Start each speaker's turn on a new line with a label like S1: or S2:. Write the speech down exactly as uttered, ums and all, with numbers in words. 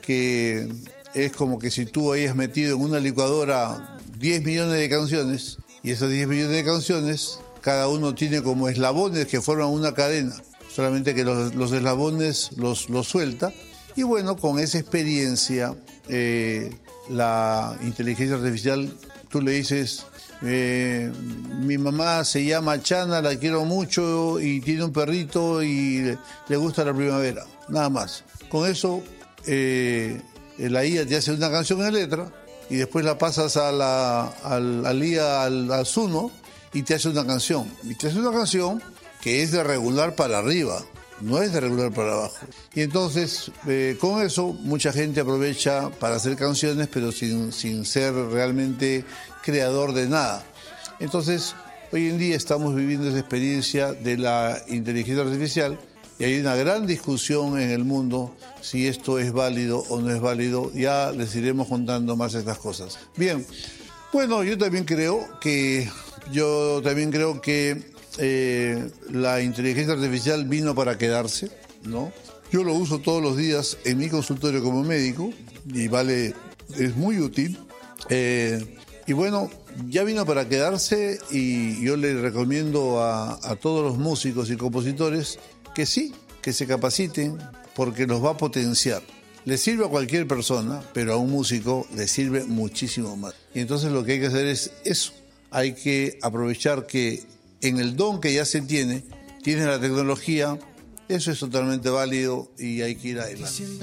S1: que es como que si tú hayas metido en una licuadora diez millones de canciones, y esos diez millones de canciones, cada uno tiene como eslabones que forman una cadena, solamente que los, los eslabones los, los suelta. Y bueno, con esa experiencia, eh, la inteligencia artificial, tú le dices, eh, mi mamá se llama Chana, la quiero mucho y tiene un perrito y le, le gusta la primavera, nada más. Con eso, eh, la I A te hace una canción en letra y después la pasas a la, al, al I A, al, al Suno, y te hace una canción. Y te hace una canción que es de regular para arriba, no es de regular para abajo. Y entonces, eh, con eso, mucha gente aprovecha para hacer canciones, pero sin, sin ser realmente creador de nada. Entonces, hoy en día estamos viviendo esa experiencia de la inteligencia artificial y hay una gran discusión en el mundo si esto es válido o no es válido. Ya les iremos contando más estas cosas. Bien, bueno, yo también creo que, yo también creo que Eh, la inteligencia artificial vino para quedarse, ¿no? Yo lo uso todos los días en mi consultorio como médico y vale, es muy útil. Eh, y bueno, ya vino para quedarse y yo le recomiendo a, a todos los músicos y compositores que sí, que se capaciten porque los va a potenciar. Le sirve a cualquier persona, pero a un músico le sirve muchísimo más. Y entonces lo que hay que hacer es eso. Hay que aprovechar que en el don que ya se tiene, tiene la tecnología, eso es totalmente válido y hay que ir adelante.